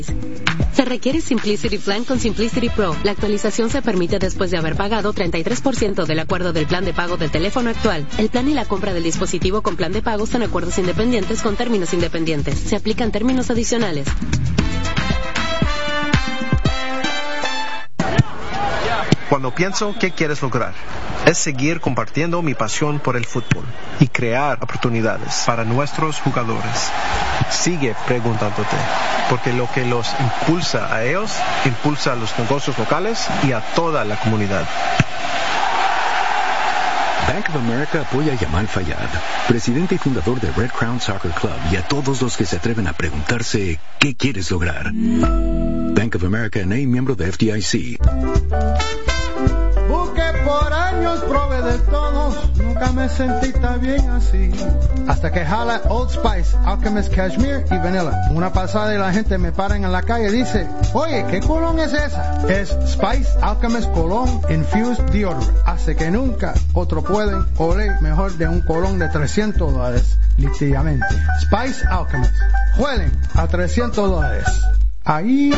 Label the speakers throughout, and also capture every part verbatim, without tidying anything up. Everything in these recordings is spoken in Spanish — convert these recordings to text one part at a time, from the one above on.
Speaker 1: Se requiere Simplicity Plan con Simplicity Pro. La actualización se permite después de haber pagado treinta y tres por ciento del acuerdo del plan de pago del teléfono actual. El plan y la compra del dispositivo con plan de pago son acuerdos independientes con términos independientes. Se aplican términos adicionales.
Speaker 2: Cuando pienso qué quieres lograr, es seguir compartiendo mi pasión por el fútbol y crear oportunidades para nuestros jugadores. Sigue preguntándote, porque lo que los impulsa a ellos, impulsa a los negocios locales y a toda la comunidad.
Speaker 3: Bank of America apoya a Yamal Fayad, presidente y fundador de Red Crown Soccer Club, y a todos los que se atreven a preguntarse ¿qué quieres lograr? Bank of America N A, miembro de F D I C.
Speaker 4: Busqué por años, probé de todos, nunca me sentí tan bien así. Hasta que jala Old Spice, Alchemist Cashmere y Vanilla. Una pasada y la gente me para en la calle y dice, oye, ¿qué colón es esa? Es Spice Alchemist Cologne Infused Deodorant. Hace que nunca otro pueden oler mejor de un colón de trescientos dólares, literalmente. Spice Alchemist. Huelen a trescientos dólares. Ahí...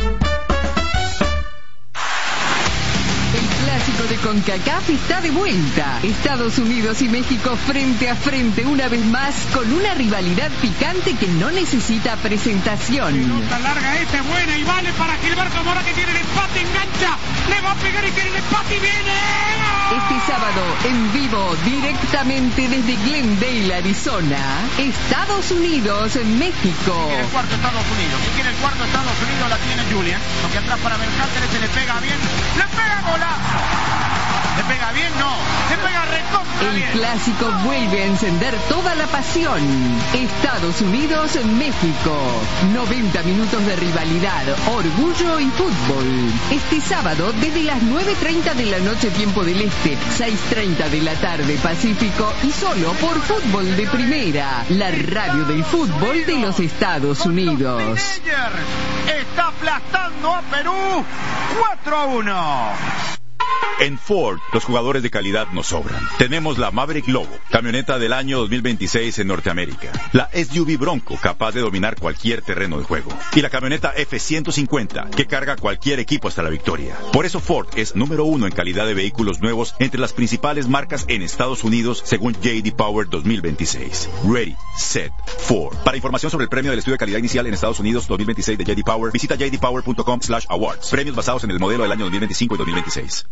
Speaker 5: El clásico de CONCACAF está de vuelta. Estados Unidos y México frente a frente una vez más con una rivalidad picante que no necesita presentación.
Speaker 6: Pelota larga, esta es buena y vale para Gilberto Mora que tiene el empate, engancha, le va a pegar y tiene el empate y viene.
Speaker 5: Este sábado, en vivo, directamente desde Glendale, Arizona, Estados Unidos, México.
Speaker 6: Quiere el cuarto Estados Unidos, si quiere el cuarto Estados Unidos la tiene Julian, aunque atrás para Mercante se le pega bien, le pega golazo. ¿Le pega bien? No. Le pega recontra bien.
Speaker 5: El clásico vuelve a encender toda la pasión. Estados Unidos, México. noventa minutos de rivalidad, orgullo y fútbol. Este sábado desde las nueve treinta de la noche tiempo del Este, seis treinta de la tarde Pacífico y solo por Fútbol de Primera, la radio del fútbol de los Estados Unidos.
Speaker 6: Está aplastando a Perú cuatro a uno.
Speaker 7: En Ford, los jugadores de calidad nos sobran. Tenemos la Maverick Lobo, camioneta del año dos mil veintiséis en Norteamérica. La S U V Bronco, capaz de dominar cualquier terreno de juego. Y la camioneta F ciento cincuenta, que carga cualquier equipo hasta la victoria. Por eso Ford es número uno en calidad de vehículos nuevos entre las principales marcas en Estados Unidos, según J D Power dos mil veintiséis. Ready, Set, Ford. Para información sobre el premio del estudio de calidad inicial en Estados Unidos dos mil veintiséis de J D Power, visita j d power punto com slash awards. Premios basados en el modelo del año dos mil veinticinco y dos mil veintiséis.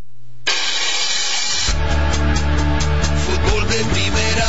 Speaker 8: Fútbol de Primera.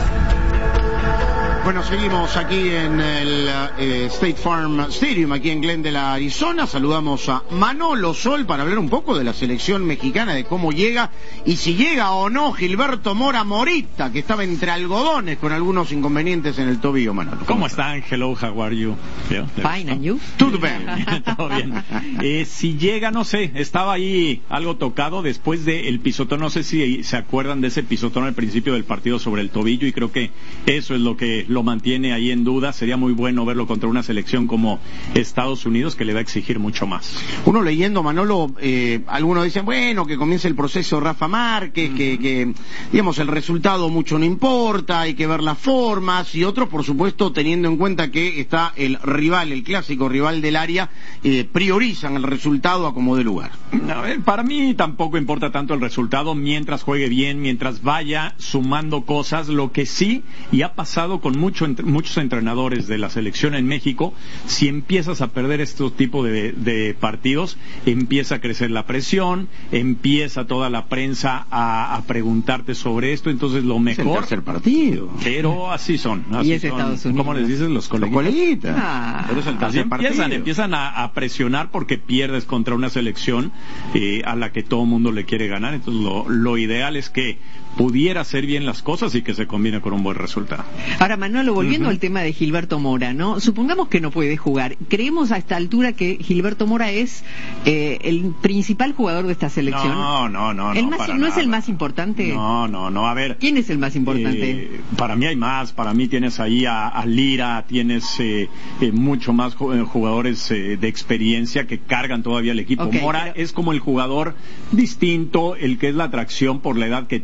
Speaker 6: Bueno, seguimos aquí en el eh, State Farm Stadium, aquí en Glendale, Arizona. Saludamos a Manolo Sol para hablar un poco de la selección mexicana, de cómo llega y si llega o no Gilberto Mora Morita, que estaba entre algodones con algunos inconvenientes en el tobillo. Manolo,
Speaker 9: ¿cómo, ¿Cómo están? Hello, how are you?
Speaker 5: Yeah, Fine, and you?
Speaker 6: Todo bien.
Speaker 9: Todo bien. Eh, si llega, no sé, estaba ahí algo tocado después del pisotón. No sé si se acuerdan de ese pisotón al principio del partido sobre el tobillo, y creo que eso es lo que lo mantiene ahí en duda. Sería muy bueno verlo contra una selección como Estados Unidos, que le va a exigir mucho más.
Speaker 6: Uno leyendo, Manolo, eh, algunos dicen, bueno, que comience el proceso Rafa Márquez, mm. que, que, digamos, el resultado mucho no importa, hay que ver las formas, y otros, por supuesto, teniendo en cuenta que está el rival, el clásico rival del área, eh, priorizan el resultado a como de lugar.
Speaker 9: A ver, para mí tampoco importa tanto el resultado mientras juegue bien, mientras vaya sumando cosas. Lo que sí, y ha pasado con mucho, entre, muchos entrenadores de la selección en México, si empiezas a perder estos tipos de, de partidos, empieza a crecer la presión, empieza toda la prensa a, a preguntarte sobre esto. Entonces lo mejor...
Speaker 6: Es el tercer partido.
Speaker 9: Pero así son. Así
Speaker 5: y es
Speaker 9: son,
Speaker 5: Estados Unidos.
Speaker 9: ¿Cómo les dices? Los coleguitas.
Speaker 6: Los coleguitas.
Speaker 5: Ah.
Speaker 6: Pero es el tercer
Speaker 9: empiezan,
Speaker 6: partido.
Speaker 9: empiezan a, a presionar porque pierdes contra una selección eh, a la que todo el mundo le quiere ganar. Entonces lo, lo ideal es que pudiera hacer bien las cosas y que se combine con un buen resultado.
Speaker 5: Ahora, Manolo, volviendo
Speaker 9: uh-huh.
Speaker 5: al tema de Gilberto Mora, ¿no? Supongamos que no puede jugar. ¿Creemos a esta altura que Gilberto Mora es eh, el principal jugador de esta selección?
Speaker 9: No, no, no.
Speaker 5: ¿El
Speaker 9: no,
Speaker 5: más,
Speaker 9: para
Speaker 5: ¿No
Speaker 9: nada.
Speaker 5: es el más importante?
Speaker 9: No, no, no. A ver.
Speaker 5: ¿Quién es el más importante?
Speaker 9: Eh, para mí hay más. Para mí tienes ahí a, a Lira, tienes eh, eh, mucho más jugadores eh, de experiencia que cargan todavía el equipo.
Speaker 5: Okay,
Speaker 9: Mora
Speaker 5: pero...
Speaker 9: es como el jugador distinto, el que es la atracción por la edad que tiene,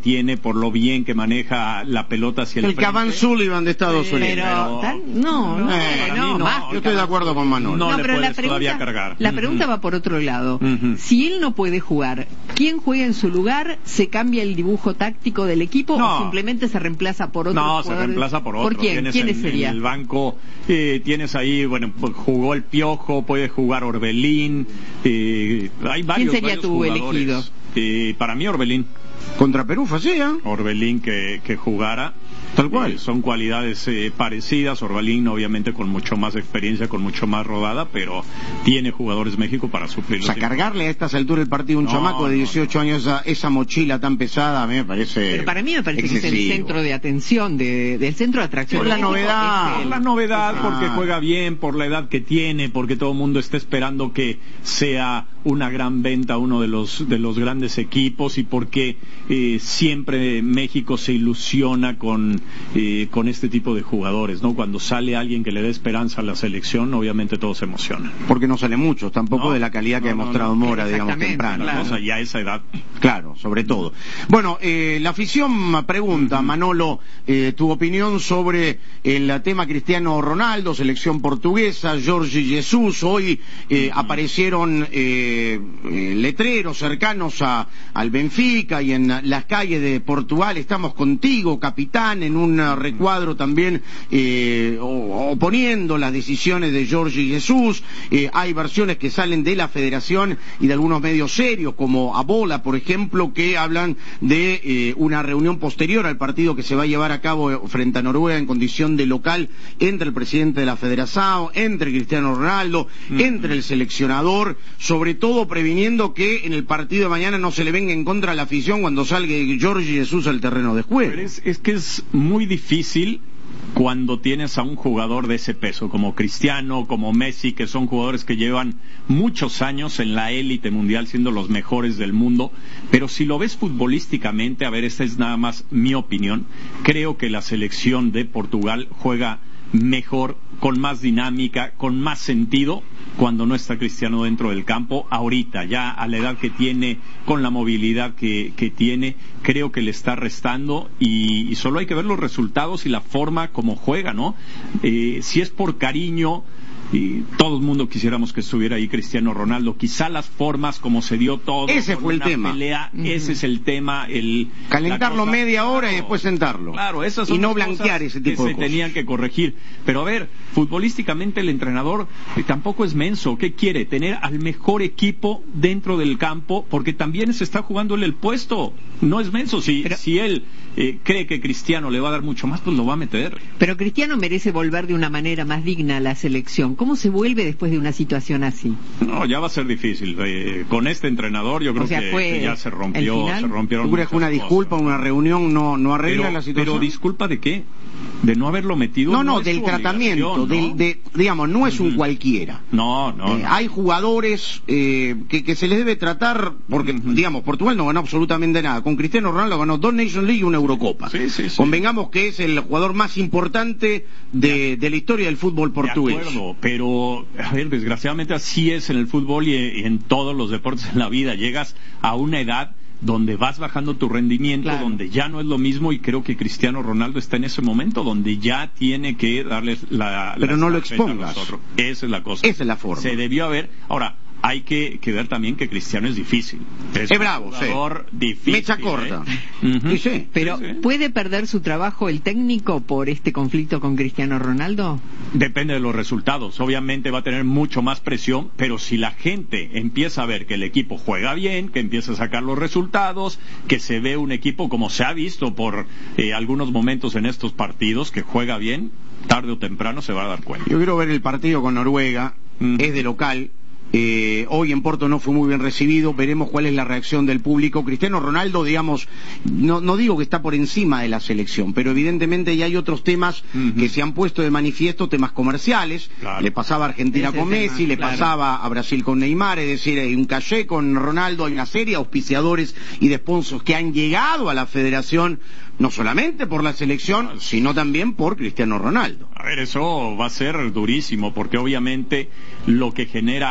Speaker 9: por lo bien que maneja la pelota hacia el,
Speaker 6: el
Speaker 9: frente.
Speaker 6: Cavan Sullivan de Estados
Speaker 9: Sí,
Speaker 6: Unidos.
Speaker 5: Pero, tan- no, no,
Speaker 6: Eh,
Speaker 5: no,
Speaker 9: no,
Speaker 5: más.
Speaker 6: Yo estoy de acuerdo con Manolo.
Speaker 9: No,
Speaker 5: No,
Speaker 9: le
Speaker 5: pero la
Speaker 9: puedes todavía
Speaker 5: pregunta,
Speaker 9: cargar.
Speaker 5: la
Speaker 9: Ujú.
Speaker 5: pregunta va por otro lado.
Speaker 9: Ujú.
Speaker 5: Si él no puede jugar, ¿quién juega en su lugar? ¿Se cambia el dibujo táctico del equipo
Speaker 9: No.
Speaker 5: o simplemente se reemplaza por otro
Speaker 9: No, se
Speaker 5: jugador?
Speaker 9: reemplaza por otro.
Speaker 5: ¿Por quién?
Speaker 9: Tienes
Speaker 5: ¿Quiénes
Speaker 9: en,
Speaker 5: serían?
Speaker 9: en el banco, eh, tienes ahí, bueno, pues, jugó el Piojo, puede jugar Orbelín, eh, hay varios,
Speaker 5: sería
Speaker 9: varios
Speaker 5: tu
Speaker 9: jugadores.
Speaker 5: elegido?
Speaker 9: Eh, para mí Orbelín.
Speaker 6: Contra Perú fue así, ¿eh?
Speaker 9: Orbelín que, que jugara.
Speaker 6: Tal cual.
Speaker 9: Eh, son cualidades eh, parecidas. Orbelín obviamente con mucho más experiencia, con mucho más rodada, pero tiene jugadores México para
Speaker 6: O
Speaker 9: suplirlo.
Speaker 6: sea, cargarle a estas alturas del partido a un
Speaker 9: No,
Speaker 6: chamaco de
Speaker 9: no,
Speaker 6: dieciocho años esa, esa mochila tan pesada, a mí me parece
Speaker 5: Pero para mí me parece que es el
Speaker 6: excesivo.
Speaker 5: centro de atención, de, del centro de atracción.
Speaker 6: Por la
Speaker 5: del equipo,
Speaker 6: novedad.
Speaker 5: es
Speaker 9: Por
Speaker 5: él.
Speaker 9: la novedad,
Speaker 6: Ah.
Speaker 9: porque juega bien, por la edad que tiene, porque todo el mundo está esperando que sea una gran venta uno de los de los grandes equipos y porque eh, siempre México se ilusiona con eh, con este tipo de jugadores, ¿no? Cuando sale alguien que le dé esperanza a la selección, obviamente todos se emocionan.
Speaker 6: Porque no sale mucho, tampoco
Speaker 9: No,
Speaker 6: de la calidad que
Speaker 9: no,
Speaker 6: ha
Speaker 9: no,
Speaker 6: demostrado
Speaker 9: no.
Speaker 6: Mora, digamos,
Speaker 5: Exactamente,
Speaker 6: temprano.
Speaker 5: claro.
Speaker 9: O sea, ya a esa edad.
Speaker 6: Claro, sobre todo. Bueno, eh, la afición pregunta, Manolo, eh, tu opinión sobre el tema Cristiano Ronaldo, selección portuguesa, Jorge Jesús. Hoy eh, aparecieron eh, eh, letreros cercanos a, al Benfica y en las calles de Portugal. Estamos contigo, capitán, en un uh, recuadro también eh, o- oponiendo las decisiones de Jorge Jesús. Eh, hay versiones que salen de la federación y de algunos medios serios, como Abola, por ejemplo, que hablan de eh, una reunión posterior al partido que se va a llevar a cabo frente a Noruega en condición de local entre el presidente de la federación, entre Cristiano Ronaldo, mm. entre el seleccionador, sobre todo previniendo que en el partido de mañana no se le venga en contra a la afición cuando salga Jorge Jesús al terreno de juego.
Speaker 9: Pero es, es que es muy difícil cuando tienes a un jugador de ese peso, como Cristiano, como Messi, que son jugadores que llevan muchos años en la élite mundial siendo los mejores del mundo, pero si lo ves futbolísticamente, a ver, esta es nada más mi opinión, creo que la selección de Portugal juega mejor, con más dinámica, con más sentido, cuando no está Cristiano dentro del campo. Ahorita, ya a la edad que tiene, con la movilidad que, que tiene, creo que le está restando y, y solo hay que ver los resultados y la forma como juega, ¿no? Eh, si es por cariño, y todo el mundo quisiéramos que estuviera ahí Cristiano Ronaldo, quizá las formas como se dio todo,
Speaker 6: ese fue el tema,
Speaker 9: pelea, uh-huh. ese es el tema, el
Speaker 6: calentarlo
Speaker 9: cosa,
Speaker 6: media hora
Speaker 9: claro,
Speaker 6: y después sentarlo,
Speaker 9: claro, esas son
Speaker 6: y no
Speaker 9: las
Speaker 6: blanquear ese tipo
Speaker 9: que
Speaker 6: de
Speaker 9: se
Speaker 6: cosas.
Speaker 9: tenían que corregir. Pero a ver, futbolísticamente el entrenador eh, tampoco es menso. ¿Qué quiere? Tener al mejor equipo dentro del campo, porque también se está jugándole el puesto. No es menso. Si,
Speaker 5: Pero...
Speaker 9: si él eh, cree que Cristiano le va a dar mucho más, pues lo va a meter.
Speaker 5: Pero Cristiano merece volver de una manera más digna a la selección. ¿Cómo se vuelve después de una situación así?
Speaker 9: No, ya va a ser difícil. Eh, con este entrenador yo creo
Speaker 5: o sea,
Speaker 9: que,
Speaker 5: fue
Speaker 9: que ya se rompió, se rompieron.
Speaker 6: ¿Tú crees que una disculpa, una reunión no, no arregla
Speaker 9: pero,
Speaker 6: la situación?
Speaker 9: Pero disculpa de qué? De no haberlo metido.
Speaker 6: No, no,
Speaker 9: no
Speaker 6: del tratamiento,
Speaker 9: ¿no?
Speaker 6: del, de, digamos, no es un uh-huh. cualquiera.
Speaker 9: No, no,
Speaker 6: eh,
Speaker 9: no.
Speaker 6: Hay jugadores eh, que, que se les debe tratar, porque, uh-huh. digamos, Portugal no ganó absolutamente nada. Con Cristiano Ronaldo ganó dos Nations League y una Eurocopa.
Speaker 9: Sí, sí, sí.
Speaker 6: Convengamos que es el jugador más importante de, de la historia del fútbol portugués.
Speaker 9: De acuerdo, pero, a ver, desgraciadamente así es en el fútbol y, y en todos los deportes en la vida. Llegas a una edad donde vas bajando tu rendimiento, claro. donde ya no es lo mismo, y creo que Cristiano Ronaldo está en ese momento donde ya tiene que darles la...
Speaker 6: Pero
Speaker 9: la
Speaker 6: no lo expongas.
Speaker 9: Esa es la cosa.
Speaker 6: Esa es la forma.
Speaker 9: Se debió haber... Ahora, hay que, que ver también que Cristiano es difícil. Es,
Speaker 6: es bravo,
Speaker 9: un jugador
Speaker 6: sí.
Speaker 9: difícil.
Speaker 6: Mecha corta.
Speaker 9: ¿eh? Uh-huh.
Speaker 6: Sí, sí.
Speaker 5: Pero,
Speaker 9: sí, sí.
Speaker 5: ¿puede perder su trabajo el técnico por este conflicto con Cristiano Ronaldo?
Speaker 9: Depende de los resultados. Obviamente va a tener mucho más presión, pero si la gente empieza a ver que el equipo juega bien, que empieza a sacar los resultados, que se ve un equipo como se ha visto por eh, algunos momentos en estos partidos, que juega bien, tarde o temprano se va a dar cuenta.
Speaker 6: Yo quiero ver el partido con Noruega, uh-huh. es de local. Eh, hoy en Porto no fue muy bien recibido, veremos cuál es la reacción del público. Cristiano Ronaldo, digamos, no, no digo que está por encima de la selección, pero evidentemente ya hay otros temas uh-huh. que se han puesto de manifiesto, temas comerciales. Claro. Le pasaba a Argentina Ese con tema, Messi, le claro. pasaba a Brasil con Neymar, es decir, hay un caché con Ronaldo, hay una serie de auspiciadores y de sponsors que han llegado a la federación, no solamente por la selección, sino también por Cristiano Ronaldo.
Speaker 9: A ver, eso va a ser durísimo, porque obviamente lo que genera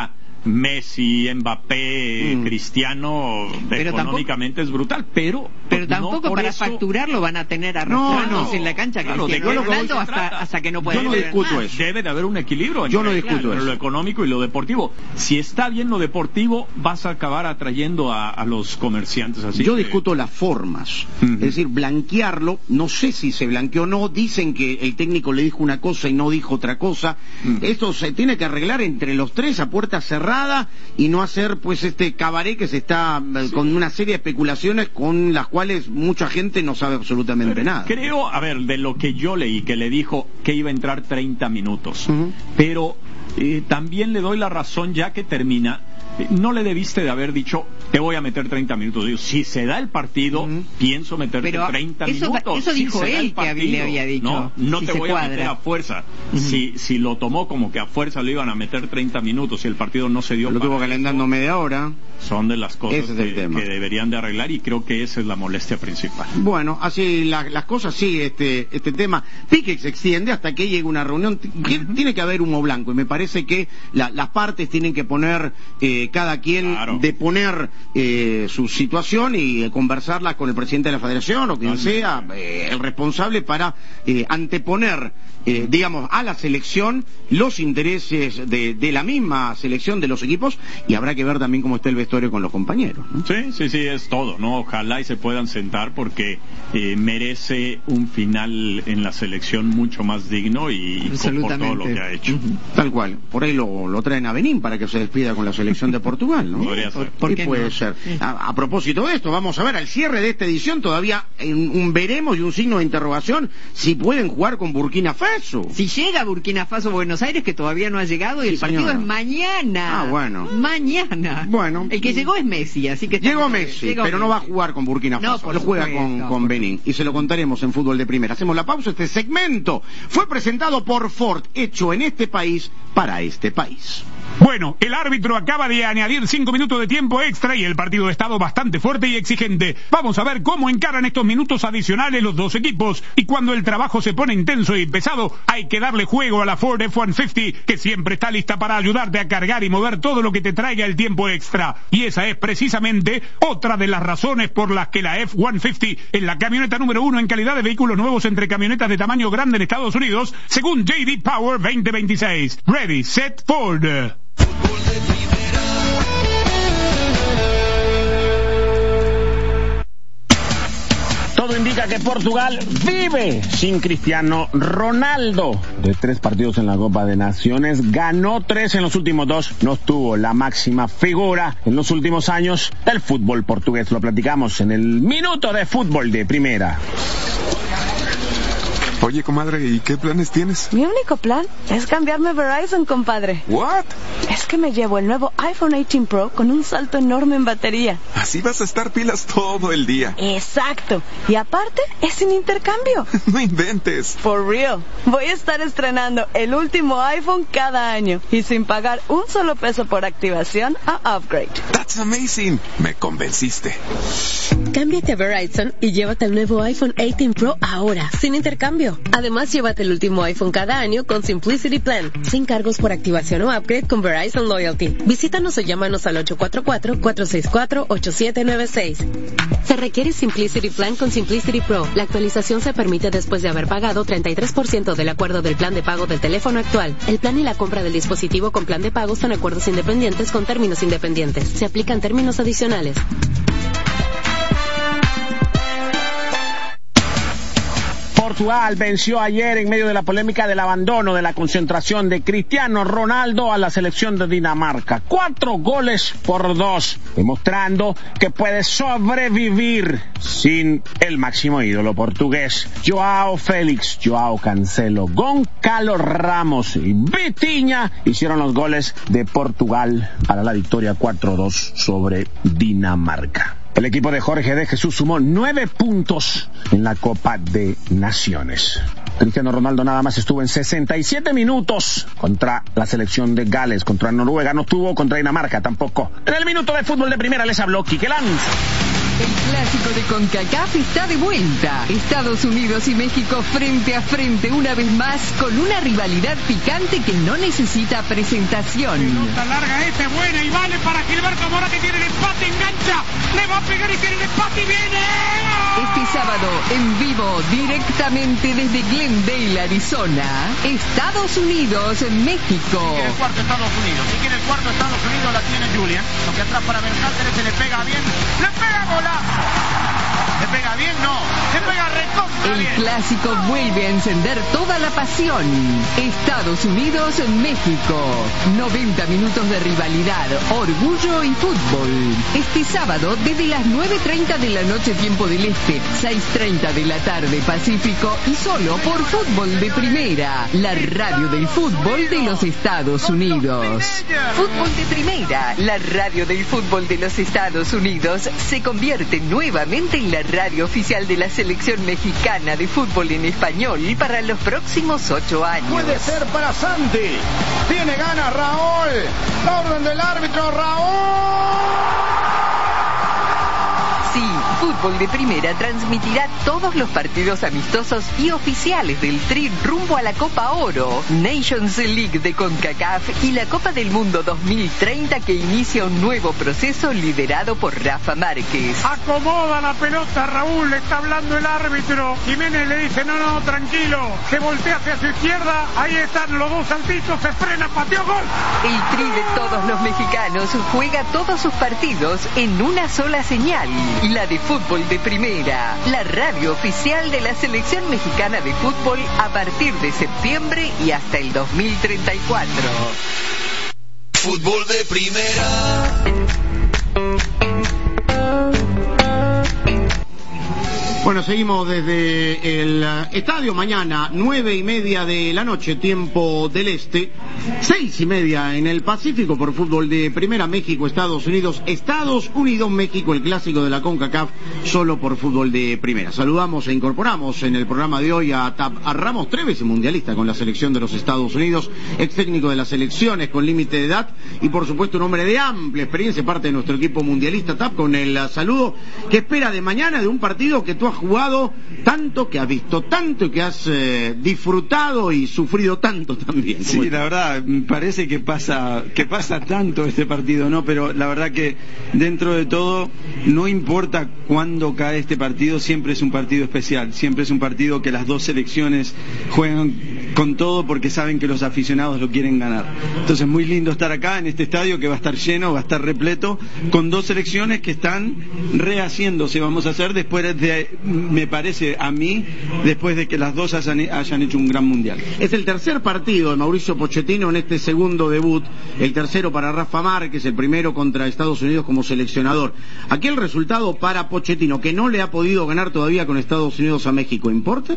Speaker 9: Messi, Mbappé, mm. Cristiano, pero económicamente tampoco, es brutal, pero
Speaker 5: pero tampoco
Speaker 9: no
Speaker 5: para
Speaker 9: eso...
Speaker 5: facturarlo van a tener arrastrándose no, no. en la cancha claro, Cristiano Ronaldo hasta, hasta que no pueda.
Speaker 9: Yo no discuto eso. Debe de haber un equilibrio
Speaker 6: yo no
Speaker 9: entre,
Speaker 6: discuto
Speaker 9: claro,
Speaker 6: eso.
Speaker 9: lo económico y lo deportivo. Si está bien lo deportivo, vas a acabar atrayendo a, a los comerciantes. Así
Speaker 6: yo
Speaker 9: que...
Speaker 6: discuto las formas, uh-huh. es decir, blanquearlo, no sé si se blanqueó o no, dicen que el técnico le dijo una cosa y no dijo otra cosa. Uh-huh. Esto se tiene que arreglar entre los tres a puerta cerrada y no hacer pues este cabaret que se está sí. con una serie de especulaciones con las cuales mucha gente no sabe absolutamente
Speaker 9: pero
Speaker 6: nada.
Speaker 9: Creo, a ver, de lo que yo leí, que le dijo que iba a entrar treinta minutos, uh-huh. pero eh, también le doy la razón ya que termina. No le debiste de haber dicho te voy a meter treinta minutos. Digo, si se da el partido, mm. pienso meterte pero treinta
Speaker 5: eso,
Speaker 9: minutos.
Speaker 5: Eso dijo
Speaker 9: si
Speaker 5: él partido, que le había dicho.
Speaker 9: No, no
Speaker 5: si
Speaker 9: te voy
Speaker 5: cuadra.
Speaker 9: a meter a fuerza.
Speaker 5: Mm.
Speaker 9: Si, si lo tomó como que a fuerza le iban a meter treinta minutos y el partido no se dio.
Speaker 6: Lo tuvo calentando media hora.
Speaker 9: Son de las cosas que, que deberían de arreglar y creo que esa es la molestia principal.
Speaker 6: Bueno, así la, las cosas, sí, este, este tema. Pique se extiende hasta que llegue una reunión. Uh-huh. Tiene que haber humo blanco y me parece que la, las partes tienen que poner eh, cada quien claro. de poner eh, su situación y eh, conversarla con el presidente de la federación o quien uh-huh. sea eh, el responsable para eh, anteponer eh, digamos a la selección los intereses de, de la misma selección de los equipos y habrá que ver también cómo está el vestuario con los compañeros, ¿no?
Speaker 9: Sí, sí, sí, es todo, ¿no? Ojalá y se puedan sentar porque eh, merece un final en la selección mucho más digno y por todo lo que ha hecho.
Speaker 6: Uh-huh. Tal cual. Por ahí lo, lo traen a Benín para que se despida con la selección de Portugal, ¿no?
Speaker 9: Podría ser.
Speaker 6: ¿Por, ¿por qué puede no? ser? A, a propósito de esto, vamos a ver al cierre de esta edición todavía un, un veremos y un signo de interrogación si pueden jugar con Burkina Faso.
Speaker 5: Si llega Burkina Faso a Buenos Aires, que todavía no ha llegado y sí, el partido señora. es mañana.
Speaker 6: Ah, bueno.
Speaker 5: Mañana.
Speaker 6: Bueno.
Speaker 5: El que llegó es Messi, así que...
Speaker 6: Llegó Messi, llegó pero Messi. No va a jugar con Burkina Faso, no, lo juega supuesto, con, con Benín. Y se lo contaremos en Fútbol de Primera. Hacemos la pausa. Este segmento fue presentado por Ford, hecho en este país para este país.
Speaker 10: Bueno, el árbitro acaba de añadir cinco minutos de tiempo extra y el partido ha estado bastante fuerte y exigente. Vamos a ver cómo encaran estos minutos adicionales los dos equipos. Y cuando el trabajo se pone intenso y pesado, hay que darle juego a la Ford F ciento cincuenta, que siempre está lista para ayudarte a cargar y mover todo lo que te traiga el tiempo extra. Y esa es precisamente otra de las razones por las que la F ciento cincuenta es la camioneta número uno en calidad de vehículos nuevos entre camionetas de tamaño grande en Estados Unidos, según J D Power veinte veintiséis. Ready, set, Ford.
Speaker 11: Todo indica que Portugal vive sin Cristiano Ronaldo. De tres partidos en la Copa de Naciones, ganó tres en los últimos dos. No tuvo la máxima figura en los últimos años del fútbol portugués. Lo platicamos en el Minuto de Fútbol de Primera.
Speaker 12: Oye, comadre, ¿y qué planes tienes?
Speaker 13: Mi único plan es cambiarme a Verizon, compadre.
Speaker 12: ¿What?
Speaker 13: Es que me llevo el nuevo iPhone dieciocho Pro con un salto enorme en batería.
Speaker 12: Así vas a estar pilas todo el día.
Speaker 13: Exacto. Y aparte, es sin intercambio.
Speaker 12: No inventes.
Speaker 13: For real. Voy a estar estrenando el último iPhone cada año y sin pagar un solo peso por activación a upgrade.
Speaker 12: That's amazing. Me convenciste.
Speaker 1: Cámbiate a Verizon y llévate el nuevo iPhone dieciocho Pro ahora, sin intercambio. Además, llévate el último iPhone cada año con Simplicity Plan, sin cargos por activación o upgrade con Verizon Loyalty. Visítanos o llámanos al ocho cuatro cuatro, cuatro seis cuatro, ocho siete nueve seis. Se requiere Simplicity Plan con Simplicity Pro. La actualización se permite después de haber pagado treinta y tres por ciento del acuerdo del plan de pago del teléfono actual. El plan y la compra del dispositivo con plan de pago son acuerdos independientes con términos independientes. Se aplican términos adicionales.
Speaker 11: Portugal venció ayer en medio de la polémica del abandono de la concentración de Cristiano Ronaldo a la selección de Dinamarca. Cuatro goles por dos, demostrando que puede sobrevivir sin el máximo ídolo portugués. Joao Félix, Joao Cancelo, Gonçalo Ramos y Vitinha hicieron los goles de Portugal para la victoria cuatro dos sobre Dinamarca. El equipo de Jorge de Jesús sumó nueve puntos en la Copa de Naciones. Cristiano Ronaldo nada más estuvo en sesenta y siete minutos contra la selección de Gales, contra Noruega no estuvo, contra Dinamarca tampoco. En el Minuto de Fútbol de Primera les habló Quique Lanz.
Speaker 5: El clásico de CONCACAF está de vuelta. Estados Unidos y México frente a frente una vez más con una rivalidad picante que no necesita presentación.
Speaker 14: Pelota larga este,
Speaker 10: buena y vale para Gilberto Mora, que tiene el empate, engancha, le va a pegar y tiene el empate y viene.
Speaker 5: Este sábado, en vivo, directamente desde Glendale, Arizona, Estados Unidos, México.
Speaker 6: Si quiere el cuarto Estados Unidos, si quiere el cuarto Estados Unidos, la tiene Julian. Lo que atrás para Berhalter, se le pega bien, le pega golazo. ¿Le pega bien? No. Le pega recontra bien.
Speaker 5: El clásico vuelve a encender toda la pasión. Estados Unidos, México. noventa minutos de rivalidad, orgullo y fútbol. Este sábado desde las nueve treinta de la noche tiempo del Este, seis treinta de la tarde Pacífico y solo por Fútbol de Primera, la radio del fútbol de los Estados Unidos. Fútbol de Primera, la radio del fútbol de los Estados Unidos, se convierte nuevamente en la radio oficial de la selección mexicana de fútbol en español para los próximos ocho años.
Speaker 6: Puede ser para Santi. Tiene ganas Raúl. La orden del árbitro, Raúl.
Speaker 5: Sí, Fútbol de Primera transmitirá todos los partidos amistosos y oficiales del Tri rumbo a la Copa Oro, Nations League de CONCACAF y la Copa del Mundo dos mil treinta, que inicia un nuevo proceso liderado por Rafa Márquez.
Speaker 10: Acomoda la pelota, Raúl, le está hablando el árbitro. Jiménez le dice, no, no, tranquilo. Se voltea hacia su izquierda, ahí están los dos saltitos, se frena, pateó, gol.
Speaker 5: El Tri de todos los mexicanos juega todos sus partidos en una sola señal. La de Fútbol de Primera, la radio oficial de la selección mexicana de fútbol a partir de septiembre y hasta el dos mil treinta y cuatro.
Speaker 8: Fútbol de Primera.
Speaker 6: Bueno, seguimos desde el estadio mañana, nueve y media de la noche, tiempo del Este, seis y media en el Pacífico por Fútbol de Primera, México, Estados Unidos, Estados Unidos, México, el clásico de la CONCACAF, solo por Fútbol de Primera. Saludamos e incorporamos en el programa de hoy a, a Ramos Treves, mundialista con la selección de los Estados Unidos, ex técnico de las selecciones con límite de edad y por supuesto un hombre de amplia experiencia, parte de nuestro equipo mundialista. Tap, con el saludo que espera de mañana de un partido que tú has jugado tanto, que has visto tanto, que has eh, disfrutado y sufrido tanto también.
Speaker 14: Sí, la verdad, parece que pasa que pasa tanto este partido, ¿no? Pero la verdad que dentro de todo, no importa cuándo cae este partido, siempre es un partido especial, siempre es un partido que las dos selecciones juegan con todo porque saben que los aficionados lo quieren ganar. Entonces, muy lindo estar acá en este estadio que va a estar lleno, va a estar repleto, con dos selecciones que están rehaciéndose, vamos a hacer después de, me parece a mí, después de que las dos hayan, hayan hecho un gran mundial.
Speaker 6: Es el tercer partido de Mauricio Pochettino en este segundo debut, el tercero para Rafa Márquez, el primero contra Estados Unidos como seleccionador. Aquí el resultado para Pochettino, que no le ha podido ganar todavía con Estados Unidos a México, ¿importa?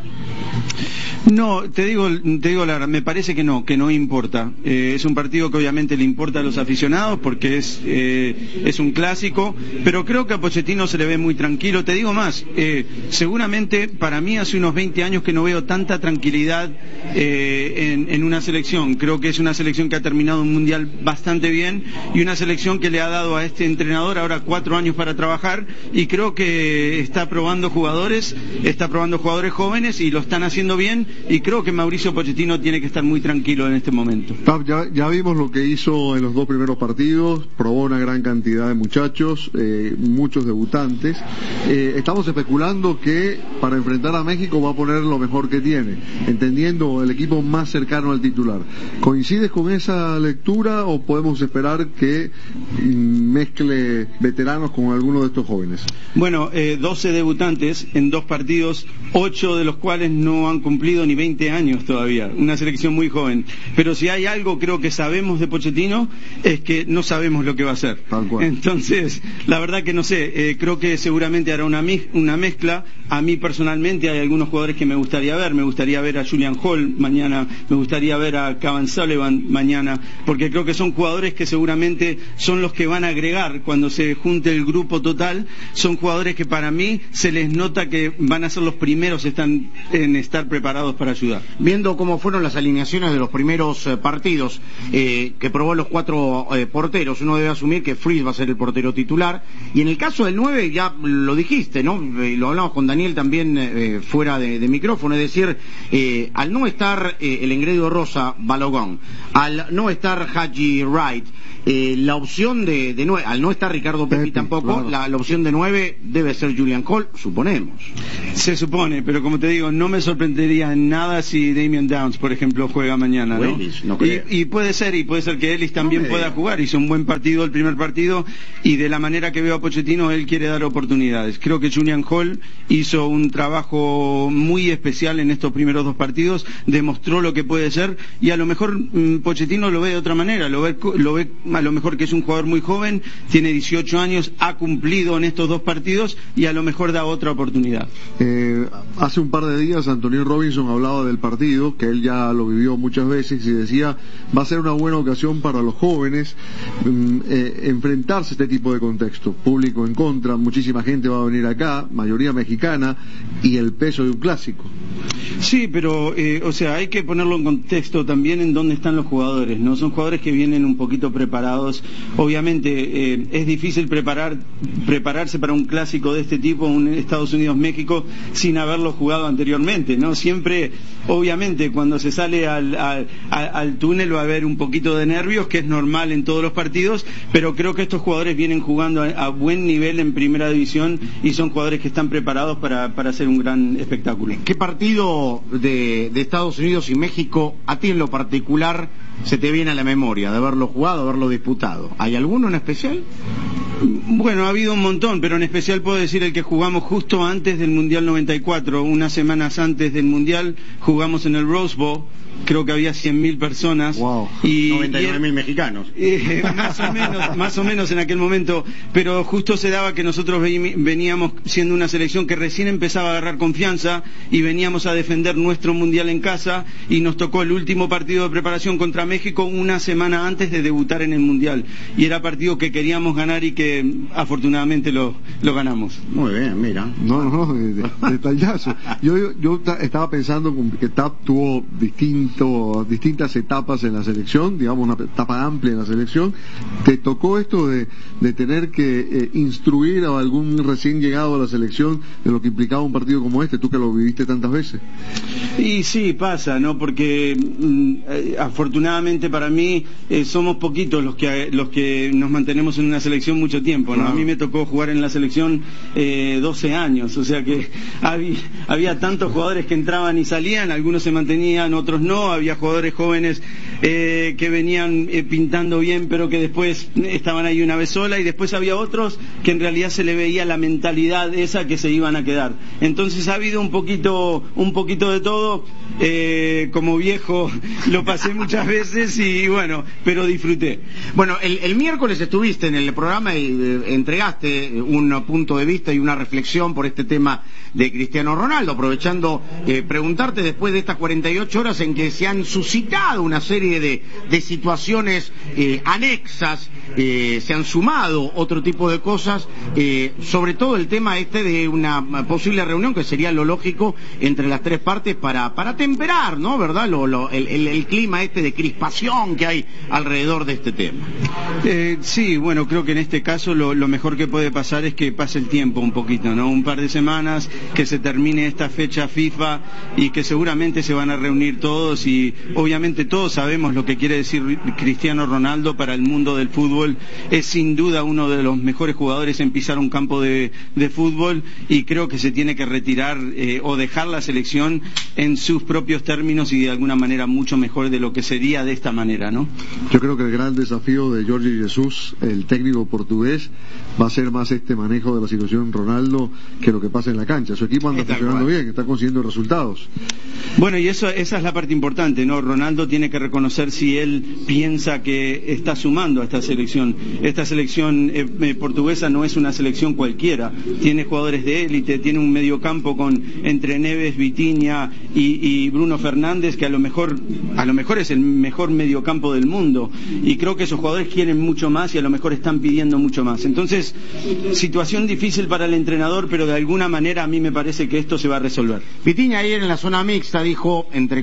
Speaker 14: No, te digo, te digo la verdad, me parece que no, que no importa. Eh, es un partido que obviamente le importa a los aficionados porque es, eh, es un clásico, pero creo que a Pochettino se le ve muy tranquilo. Te digo más, eh, seguramente para mí hace unos veinte años que no veo tanta tranquilidad eh, en, en una selección. Creo que es una selección que ha terminado un mundial bastante bien y una selección que le ha dado a este entrenador ahora cuatro años para trabajar, y creo que está probando jugadores, está probando jugadores jóvenes y lo están haciendo bien, y creo que Mauricio Pochettino tiene que estar muy tranquilo en este momento.
Speaker 15: Ya, ya vimos lo que hizo en los dos primeros partidos, probó una gran cantidad de muchachos, eh, muchos debutantes. Eh, estamos especulando que para enfrentar a México va a poner lo mejor que tiene, entendiendo el equipo más cercano al titular. ¿Coincides con esa lectura o podemos esperar que mezcle veteranos con alguno de estos jóvenes?
Speaker 14: Bueno, eh, doce debutantes en dos partidos, ocho de los cuales no han cumplido ni veinte años todavía, una selección muy joven. Pero si hay algo creo que sabemos de Pochettino es que no sabemos lo que va a hacer. Entonces, la verdad que no sé, eh, creo que seguramente hará una, una mezcla. A mí personalmente hay algunos jugadores que me gustaría ver, me gustaría ver a Julian Hall mañana, me gustaría ver a Cavan Sullivan mañana, porque creo que son jugadores que seguramente son los que van a agregar cuando se junte el grupo total. Son jugadores que para mí se les nota que van a ser los primeros están en estar preparados para ayudar.
Speaker 6: Viendo cómo fueron las alineaciones de los primeros eh, partidos eh, que probó los cuatro eh, porteros, uno debe asumir que Fries va a ser el portero titular, y en el caso del nueve ya lo dijiste, ¿no? Eh, lo hablamos con Daniel también eh, fuera de, de micrófono, es decir, eh, al no estar eh, el engreído Rosa Balogón, al no estar Haji Wright, eh, la opción de, de nueve, al no estar Ricardo Pepi, Pepi tampoco, claro. la, la opción de nueve debe ser Julian Hall, suponemos.
Speaker 14: Se supone, pero como te digo, no me sorprendería nada si Damian Downs, por ejemplo, juega mañana, ¿no?
Speaker 6: Ellis, no creo.
Speaker 14: Y, y puede ser, y puede ser que Ellis también no pueda jugar. Hizo un buen partido el primer partido, y de la manera que veo a Pochettino, él quiere dar oportunidades. Creo que Julian Hall hizo un trabajo muy especial en estos primeros dos partidos, demostró lo que puede ser, y a lo mejor mmm, Pochettino lo ve de otra manera, lo ve, lo ve a lo mejor que es un jugador muy joven, tiene dieciocho años, ha cumplido en estos dos partidos, y a lo mejor da otra oportunidad.
Speaker 15: Eh, hace un par de días Antonio Robinson hablaba del partido, que él ya lo vivió muchas veces, y decía, va a ser una buena ocasión para los jóvenes mm, eh, enfrentarse a este tipo de contexto, público en contra, muchísima gente va a venir acá, mayoría mexicana, y el peso de un clásico.
Speaker 14: Sí, pero, eh, o sea, hay que ponerlo en contexto también en dónde están los jugadores, ¿no? Son jugadores que vienen un poquito preparados. Obviamente, eh, es difícil preparar, prepararse para un clásico de este tipo, un Estados Unidos-México, sin haberlo jugado anteriormente, ¿no? Siempre, obviamente, cuando se sale al, al, al túnel va a haber un poquito de nervios, que es normal en todos los partidos, pero creo que estos jugadores vienen jugando a, a buen nivel en primera división, y son jugadores que están preparados para, para hacer un gran espectáculo.
Speaker 6: ¿Qué partido de, de Estados Unidos y México a ti en lo particular se te viene a la memoria de haberlo jugado, haberlo disputado? ¿Hay alguno en especial?
Speaker 14: Bueno, ha habido un montón, pero en especial puedo decir el que jugamos justo antes del Mundial noventa y cuatro, unas semanas antes del Mundial, jugamos en el Rose Bowl. Creo que había cien mil personas.
Speaker 6: Wow.
Speaker 14: Y
Speaker 6: noventa y nueve mil mexicanos.
Speaker 14: Eh, más o menos, más o menos en aquel momento. Pero justo se daba que nosotros veníamos siendo una selección que recién empezaba a agarrar confianza, y veníamos a defender nuestro mundial en casa, y nos tocó el último partido de preparación contra México una semana antes de debutar en el mundial. Y era partido que queríamos ganar, y que afortunadamente lo, lo ganamos.
Speaker 6: Muy bien, mira.
Speaker 15: No, no, de, detallazo. Yo, yo, yo estaba pensando que T A P tuvo distintos distintas etapas en la selección, digamos una etapa amplia en la selección. ¿Te tocó esto de, de tener que eh, instruir a algún recién llegado a la selección de lo que implicaba un partido como este, tú que lo viviste tantas veces?
Speaker 14: Y sí, pasa, ¿no? Porque mm, eh, afortunadamente para mí eh, somos poquitos los que los que nos mantenemos en una selección mucho tiempo, ¿no? No. A mí me tocó jugar en la selección eh, doce años, o sea que había, había tantos jugadores que entraban y salían, algunos se mantenían, otros no. Había jugadores jóvenes eh, que venían eh, pintando bien, pero que después estaban ahí una vez sola, y después había otros que en realidad se le veía la mentalidad esa que se iban a quedar. Entonces ha habido un poquito, un poquito de todo. Eh, como viejo lo pasé muchas veces, y bueno, pero disfruté.
Speaker 6: Bueno, el, el miércoles estuviste en el programa y eh, entregaste un punto de vista y una reflexión por este tema de Cristiano Ronaldo, aprovechando eh, preguntarte, después de estas cuarenta y ocho horas en que se han suscitado una serie de, de situaciones eh, anexas, eh, se han sumado otro tipo de cosas, eh, sobre todo el tema este de una posible reunión, que sería lo lógico entre las tres partes para, para temperar, ¿no? ¿Verdad? Lo, lo, el, el, el clima este de crispación que hay alrededor de este tema.
Speaker 14: Eh, sí, bueno, creo que en este caso lo, lo mejor que puede pasar es que pase el tiempo un poquito, ¿no? Un par de semanas, que se termine esta fecha FIFA, y que seguramente se van a reunir todos, y obviamente todos sabemos lo que quiere decir Cristiano Ronaldo para el mundo del fútbol. Es sin duda uno de los mejores jugadores en pisar un campo de, de fútbol, y creo que se tiene que retirar eh, o dejar la selección en sus propios términos, y de alguna manera mucho mejor de lo que sería de esta manera, ¿no?
Speaker 15: Yo creo que el gran desafío de Jorge Jesus, el técnico portugués, va a ser más este manejo de la situación Ronaldo que lo que pasa en la cancha. Su equipo anda funcionando bien, está consiguiendo resultados.
Speaker 14: Bueno, y eso, esa es la parte importante, ¿no? Ronaldo tiene que reconocer si él piensa que está sumando a esta selección. Esta selección eh, eh, portuguesa no es una selección cualquiera. Tiene jugadores de élite, tiene un mediocampo con entre Neves, Vitinha y, y Bruno Fernández, que a lo mejor a lo mejor es el mejor mediocampo del mundo. Y creo que esos jugadores quieren mucho más, y a lo mejor están pidiendo mucho más. Entonces, situación difícil para el entrenador, pero de alguna manera a mí me parece que esto se va a resolver.
Speaker 6: Vitinha ayer en la zona mixta dijo, entre comillas,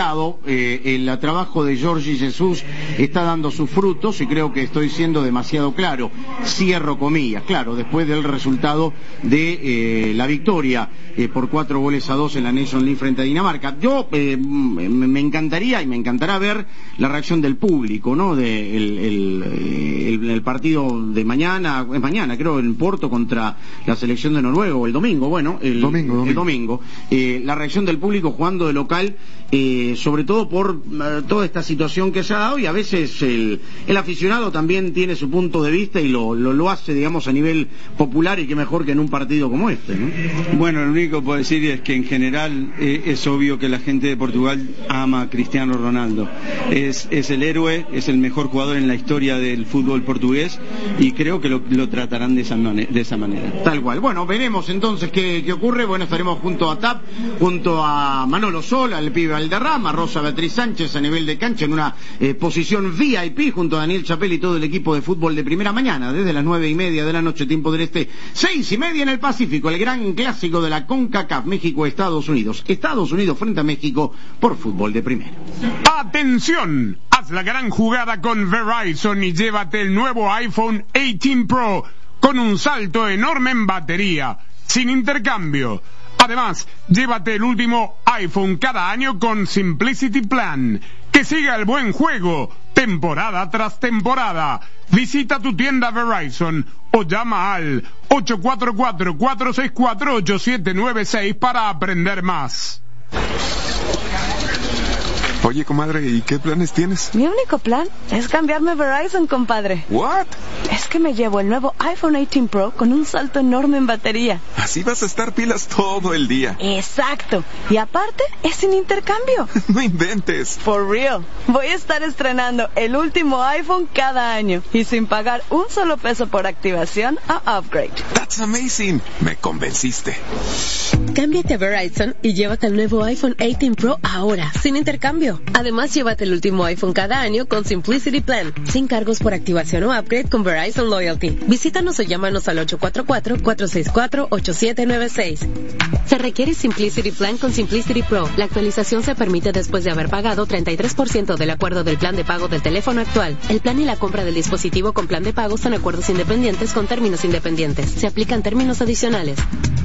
Speaker 6: lado, eh, el trabajo de Jorge Jesús está dando sus frutos y creo que estoy siendo demasiado claro. Cierro comillas, claro, después del resultado de eh, la victoria eh, por cuatro goles a dos en la Nation League frente a Dinamarca. Yo eh, me encantaría y me encantará ver la reacción del público, ¿no? De el, el, el, el partido de mañana, es mañana creo, en Porto contra la selección de Noruega, o el domingo, bueno, el
Speaker 15: domingo, domingo.
Speaker 6: El domingo. Eh, la reacción del público jugando de local, eh, sobre todo por eh, toda esta situación que se ha dado, y a veces el, el aficionado también tiene su punto de vista y lo, lo, lo hace, digamos, a nivel popular, y qué mejor que en un partido como este, ¿no?
Speaker 14: Bueno, lo único que puedo decir es que en general eh, es obvio que la gente de Portugal ama a Cristiano Ronaldo. Es, es el héroe, es el mejor jugador en la historia del fútbol portugués, y creo que lo, lo tratarán de esa, manera, de esa manera.
Speaker 6: Tal cual. Bueno, veremos entonces qué, qué ocurre. Bueno, estaremos junto a TAP, junto a Manolo Sola, el pibe Valderrama, Rosa Beatriz Sánchez a nivel de cancha en una eh, posición V I P junto a Daniel Chapel y todo el equipo de fútbol de primera mañana, desde las nueve y media de la noche, tiempo del este, seis y media en el Pacífico, el gran clásico de la CONCACAF, México-Estados Unidos. Estados Unidos frente a México por fútbol de primera.
Speaker 10: ¡Atención! Haz la gran jugada con Verizon y llévate el nuevo iPhone dieciocho Pro con un salto enorme en batería, sin intercambio. Además, llévate el último iPhone cada año con Simplicity Plan. Que siga el buen juego, temporada tras temporada. Visita tu tienda Verizon o llama al ocho cuatro cuatro, cuatro seis cuatro, ocho siete nueve seis para aprender más.
Speaker 12: Oye, comadre, ¿y qué planes tienes?
Speaker 13: Mi único plan es cambiarme a Verizon, compadre.
Speaker 12: ¿What?
Speaker 13: Es que me llevo el nuevo iPhone dieciocho Pro con un salto enorme en batería.
Speaker 12: Así vas a estar pilas todo el día.
Speaker 13: Exacto. Y aparte, es sin intercambio.
Speaker 12: No inventes.
Speaker 13: For real. Voy a estar estrenando el último iPhone cada año y sin pagar un solo peso por activación a upgrade.
Speaker 12: That's amazing. Me convenciste.
Speaker 1: Cámbiate a Verizon y llévate el nuevo iPhone dieciocho Pro ahora, sin intercambio. Además, llévate el último iPhone cada año con Simplicity Plan, sin cargos por activación o upgrade con Verizon Loyalty. Visítanos o llámanos al ocho cuatro cuatro, cuatro seis cuatro, ocho siete nueve seis. Se requiere Simplicity Plan con Simplicity Pro. La actualización se permite después de haber pagado treinta y tres por ciento del acuerdo del plan de pago del teléfono actual. El plan y la compra del dispositivo con plan de pago son acuerdos independientes con términos independientes. Se aplican términos adicionales.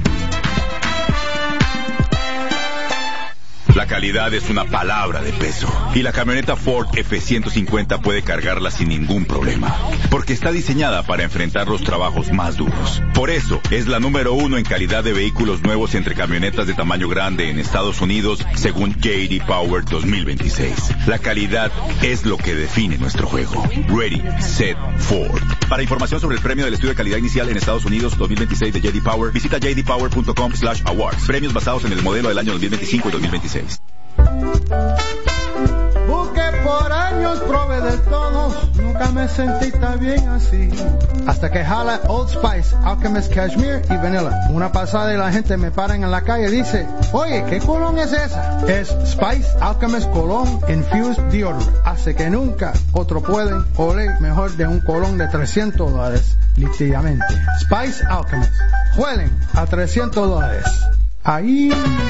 Speaker 7: La calidad es una palabra de peso, y la camioneta Ford F ciento cincuenta puede cargarla sin ningún problema, porque está diseñada para enfrentar los trabajos más duros. Por eso, es la número uno en calidad de vehículos nuevos entre camionetas de tamaño grande en Estados Unidos, según J D Power dos mil veintiséis. La calidad es lo que define nuestro juego. Ready, Set, Ford. Para información sobre el premio del estudio de calidad inicial en Estados Unidos dos mil veintiséis de J D Power, visita j d power punto com slash awards. Premios basados en el modelo del año dos mil veinticinco y dos mil veintiséis.
Speaker 4: Busqué por años, probé de todos, nunca me sentí tan bien así. Hasta que jala Old Spice, Alchemist Cashmere y Vanilla. Una pasada y la gente me paran en la calle y dice, oye, ¿qué colón es esa? Es Spice Alchemist Cologne Infused Deodorant. Hace que nunca otro pueden oler mejor de un colón de trescientos dólares, literalmente. Spice Alchemist. Huelen a trescientos dólares. Ahí...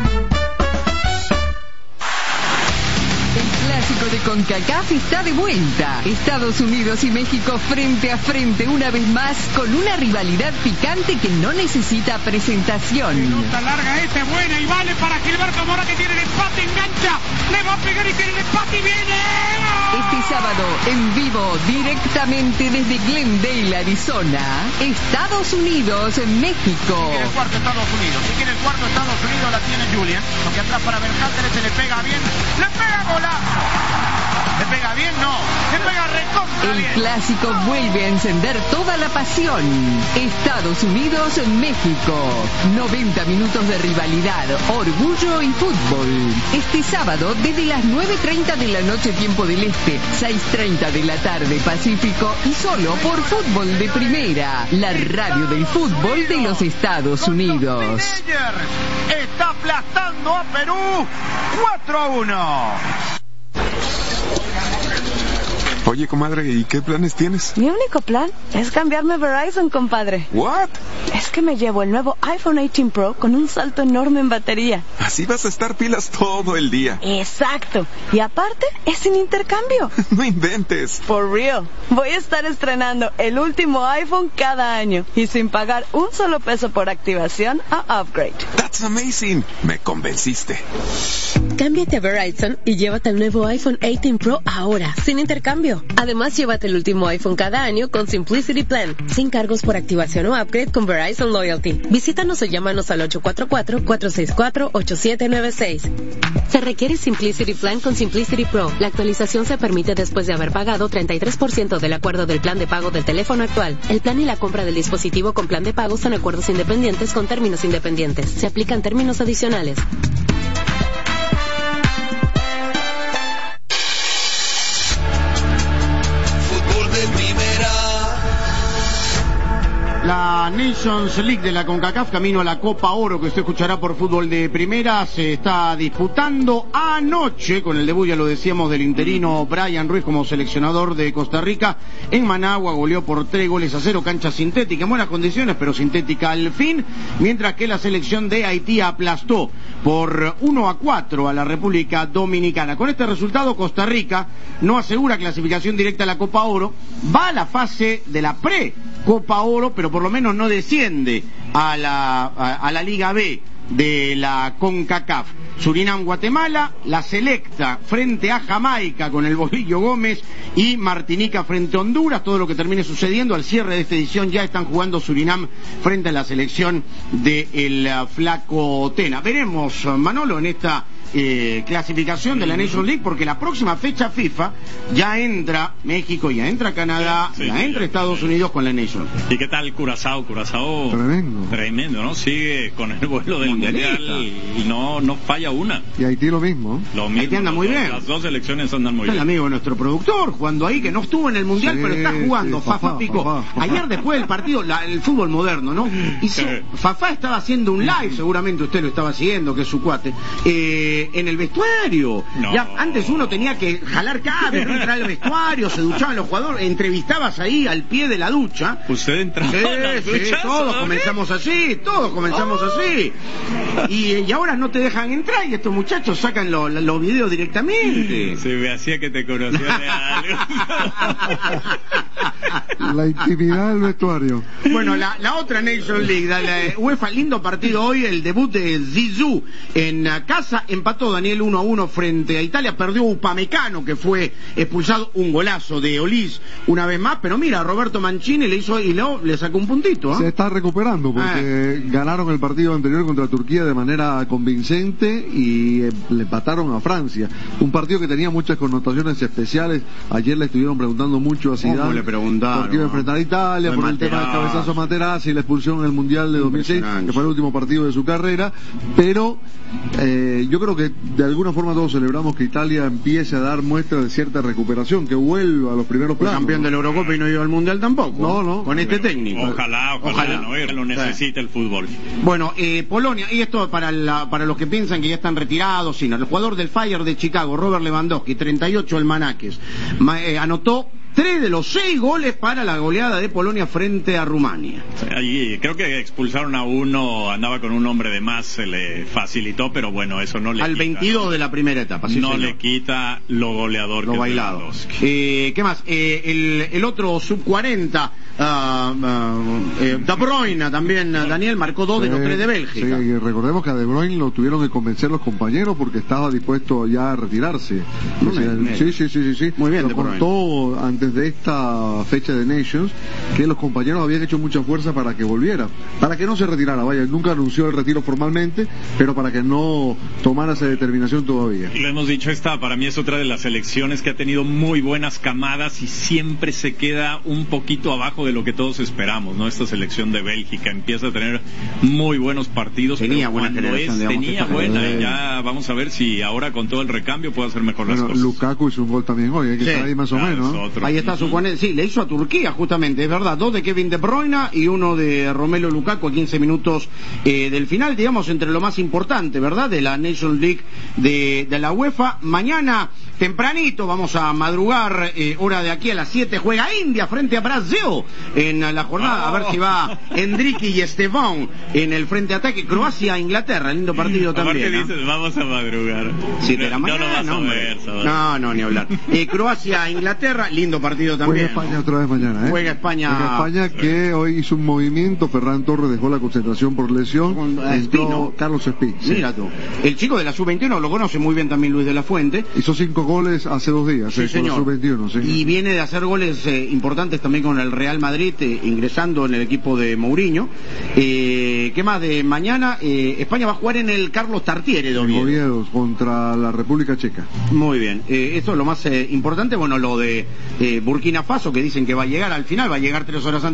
Speaker 5: El clásico de CONCACAF está de vuelta. Estados Unidos y México frente a frente una vez más con una rivalidad picante que no necesita presentación.
Speaker 10: Pelota larga, esta es buena y vale para Gilberto Mora, que tiene el empate, engancha, le va a pegar y tiene el empate y viene.
Speaker 5: Este sábado, en vivo, directamente desde Glendale, Arizona, Estados Unidos, México.
Speaker 6: Si quiere el cuarto Estados Unidos, si quiere el cuarto Estados Unidos la tiene Julian, porque atrás para Berhalter se le pega bien, le pega golazo. ¿Le pega bien? No. Le pega recontra
Speaker 5: El
Speaker 6: bien.
Speaker 5: clásico vuelve a encender toda la pasión. Estados Unidos, México. noventa minutos de rivalidad, orgullo y fútbol. Este sábado desde las nueve treinta de la noche tiempo del Este, seis treinta de la tarde Pacífico, y solo por Fútbol de Primera, la radio del fútbol de los Estados Unidos.
Speaker 6: Está aplastando a Perú cuatro a uno.
Speaker 12: Oye, comadre, ¿y qué planes tienes?
Speaker 13: Mi único plan es cambiarme a Verizon, compadre.
Speaker 12: ¿What?
Speaker 13: Es que me llevo el nuevo iPhone dieciocho Pro con un salto enorme en batería.
Speaker 12: Así vas a estar pilas todo el día.
Speaker 13: Exacto. Y aparte, es sin intercambio.
Speaker 12: No inventes.
Speaker 13: For real. Voy a estar estrenando el último iPhone cada año y sin pagar un solo peso por activación a upgrade.
Speaker 12: That's amazing. Me convenciste.
Speaker 1: Cámbiate a Verizon y llévate el nuevo iPhone dieciocho Pro ahora, sin intercambio. Además, llévate el último iPhone cada año con Simplicity Plan, sin cargos por activación o upgrade con Verizon Loyalty. Visítanos o llámanos al ocho cuatro cuatro, cuatro seis cuatro, ocho siete nueve seis. Se requiere Simplicity Plan con Simplicity Pro. La actualización se permite después de haber pagado treinta y tres por ciento del acuerdo del plan de pago del teléfono actual. El plan y la compra del dispositivo con plan de pago son acuerdos independientes con términos independientes. Se aplican términos adicionales.
Speaker 6: La Nations League de la CONCACAF, camino a la Copa Oro, que usted escuchará por Fútbol de Primera, se está disputando anoche con el debut, ya lo decíamos, del interino Brian Ruiz como seleccionador de Costa Rica. En Managua goleó por tres goles a cero, cancha sintética, en buenas condiciones, pero sintética al fin, mientras que la selección de Haití aplastó por uno a cuatro a la República Dominicana. Con este resultado, Costa Rica no asegura clasificación directa a la Copa Oro, va a la fase de la pre-Copa Oro, pero por lo menos no desciende a la, a, a la Liga B de la CONCACAF. Surinam, Guatemala, la selecta frente a Jamaica con el Bolillo Gómez y Martinica frente a Honduras. Todo lo que termine sucediendo al cierre de esta edición, ya están jugando Surinam frente a la selección del uh, Flaco Tena. Veremos, Manolo, en esta Eh, clasificación de la Nations League, porque la próxima fecha FIFA ya entra México, ya entra Canadá,
Speaker 9: sí,
Speaker 6: ya
Speaker 9: sí,
Speaker 6: entra
Speaker 9: ya.
Speaker 6: Estados Unidos con la Nations.
Speaker 9: ¿Y qué tal Curazao? Curazao
Speaker 15: Tremendo.
Speaker 9: Tremendo, ¿no? Sigue con el vuelo del
Speaker 6: Mundialista.
Speaker 9: Mundial y no, no falla una.
Speaker 15: Y Haití lo mismo.
Speaker 9: Lo mismo,
Speaker 6: Haití anda muy
Speaker 9: los-
Speaker 6: bien.
Speaker 9: Las dos selecciones andan muy
Speaker 6: Está el
Speaker 9: bien.
Speaker 6: amigo de nuestro productor jugando ahí, que no estuvo en el Mundial,
Speaker 15: Sí,
Speaker 6: pero está jugando.
Speaker 15: sí,
Speaker 6: Fafá
Speaker 15: Fafá,
Speaker 6: Pico.
Speaker 15: Fafá, Fafá.
Speaker 6: Ayer después del partido, la- el fútbol moderno, ¿no? Hizo, Fafá estaba haciendo un live, seguramente usted lo estaba siguiendo, que es su cuate, eh, en el vestuario.
Speaker 9: No.
Speaker 6: Ya, antes uno tenía que jalar cables, no entrar al vestuario, se duchaban los jugadores, entrevistabas ahí al pie de la ducha.
Speaker 9: Usted entraba
Speaker 6: Sí,
Speaker 9: a las
Speaker 6: sí,
Speaker 9: duchas,
Speaker 6: todos
Speaker 9: ¿no?
Speaker 6: comenzamos así, todos comenzamos
Speaker 9: Oh.
Speaker 6: así. Y, y ahora no te dejan entrar y estos muchachos sacan lo- lo- los videos directamente.
Speaker 9: Se me hacía que te conocía de algo.
Speaker 15: La intimidad del vestuario.
Speaker 6: Bueno, la, la otra Nation League, la, la UEFA, lindo partido hoy, el debut de Zizou en uh, casa, empató Daniel uno a uno frente a Italia, perdió Upamecano, que fue expulsado, un golazo de Olís una vez más, pero mira, Roberto Mancini le hizo y luego le sacó un puntito, ¿eh?
Speaker 15: Se está recuperando porque ganaron el partido anterior contra Turquía de manera convincente y eh, le empataron a Francia. Un partido que tenía muchas connotaciones especiales. Ayer le estuvieron preguntando mucho a Zidane
Speaker 6: ¿Cómo le preguntaron?
Speaker 15: porque iba a enfrentar a Italia,
Speaker 6: Fue
Speaker 15: por el tema del
Speaker 6: Materazzi.
Speaker 15: cabezazo a Materazzi y la expulsión en el Mundial de dos mil seis,
Speaker 6: Impresionante.
Speaker 15: que fue el último partido de su carrera. Pero eh, yo creo que de alguna forma todos celebramos que Italia empiece a dar muestras de cierta recuperación, que vuelva a los primeros
Speaker 6: Fue
Speaker 15: planos.
Speaker 6: campeón de la Eurocopa y no iba al Mundial tampoco.
Speaker 15: No, no.
Speaker 6: Con este
Speaker 9: Pero
Speaker 6: técnico.
Speaker 9: Ojalá, ojalá,
Speaker 6: Ojalá.
Speaker 9: ¿no? Él lo necesita el fútbol.
Speaker 6: Bueno, eh, Polonia, y esto para, la, para los que piensan que ya están retirados, sino el jugador del Fire de Chicago, Robert Lewandowski, treinta y ocho almanaques, ma- eh, anotó tres de los seis goles para la goleada de Polonia frente a Rumania.
Speaker 9: Ahí creo que expulsaron a uno, andaba con un hombre de más, se le facilitó, pero bueno, eso no le
Speaker 6: Al
Speaker 9: quita,
Speaker 6: veintidós de la primera etapa, sí,
Speaker 9: no
Speaker 6: señor.
Speaker 9: le quita lo goleador
Speaker 6: Lo
Speaker 9: que es
Speaker 6: bailado.
Speaker 9: Lewandowski.
Speaker 6: Eh, ¿Qué más? Eh, el, el otro sub cuarenta, ah, ah, eh, De Bruyne también, ah, Daniel, marcó dos de los
Speaker 15: Sí,
Speaker 6: tres de Bélgica.
Speaker 15: sí, y recordemos que a De Bruyne lo tuvieron que convencer los compañeros porque estaba dispuesto ya a retirarse.
Speaker 6: No
Speaker 15: O sea,
Speaker 6: me- me-
Speaker 15: sí, sí, sí, sí, sí.
Speaker 6: Muy bien,
Speaker 15: Lo
Speaker 6: De Bruyne.
Speaker 15: contó antes de esta fecha de Nations que los compañeros habían hecho mucha fuerza para que volviera, para que no se retirara. Vaya, nunca anunció el retiro formalmente, pero para que no tomara esa determinación todavía.
Speaker 9: Y lo hemos dicho, esta para mí es otra de las selecciones que ha tenido muy buenas camadas y siempre se queda un poquito abajo abajo de lo que todos esperamos, ¿no? Esta selección de Bélgica empieza a tener muy buenos partidos.
Speaker 6: Tenía
Speaker 9: pero
Speaker 6: buena
Speaker 9: cuando
Speaker 6: generación,
Speaker 9: es,
Speaker 6: digamos,
Speaker 9: tenía
Speaker 6: esta
Speaker 9: buena,
Speaker 6: generación.
Speaker 9: ya vamos a ver si ahora con todo el recambio puede hacer mejor
Speaker 15: Bueno,
Speaker 9: las cosas.
Speaker 15: Lukaku hizo un gol también hoy, hay que
Speaker 6: Sí.
Speaker 15: estar ahí más o
Speaker 9: Claro,
Speaker 15: menos.
Speaker 9: es
Speaker 15: ¿no?
Speaker 9: otro.
Speaker 6: Ahí está su cuarenta, sí, le hizo a Turquía justamente, es verdad, dos de Kevin De Bruyne y uno de Romelu Lukaku a quince minutos eh, del final, digamos, entre lo más importante, ¿verdad?, de la Nations League de, de la UEFA. Mañana, tempranito, vamos a madrugar, eh, hora de aquí a las siete, juega India frente a Brasil en la jornada,
Speaker 9: Oh.
Speaker 6: a ver si va Enrique y Estefan en el frente ataque. Croacia, Inglaterra, lindo partido también.
Speaker 9: Aparte
Speaker 6: ¿no?
Speaker 9: dices, vamos a madrugar.
Speaker 6: Siete de la
Speaker 9: No,
Speaker 6: mañana,
Speaker 9: no lo vas a
Speaker 6: hombre.
Speaker 9: ver, Salvador.
Speaker 6: No, no, ni hablar. Eh, Croacia, Inglaterra, lindo partido
Speaker 15: Juega
Speaker 6: también.
Speaker 15: España otra vez mañana, ¿eh?
Speaker 6: Juega España.
Speaker 15: Juega España que hoy hizo un movimiento, Ferran Torres dejó la concentración por lesión,
Speaker 6: Con, eh,
Speaker 15: entró
Speaker 6: Espino.
Speaker 15: Carlos Espí. sí.
Speaker 6: Mira tú, el chico de la sub veintiuno lo conoce muy bien también Luis de la Fuente.
Speaker 15: Hizo cinco goles hace dos días,
Speaker 6: Sí,
Speaker 15: eh, con la
Speaker 6: señor.
Speaker 15: sub veintiuno, sí.
Speaker 6: Y viene de hacer goles eh, importantes también con el Real Madrid, eh, ingresando en el equipo de Mourinho. Eh, ¿Qué más de mañana? Eh, España va a jugar en el Carlos Tartiere de Oviedo.
Speaker 15: Oviedo contra la República Checa.
Speaker 6: Muy bien, eh, esto es lo más eh, importante. Bueno, lo de eh, Burkina Faso, que dicen que va a llegar al final, va a llegar tres horas antes.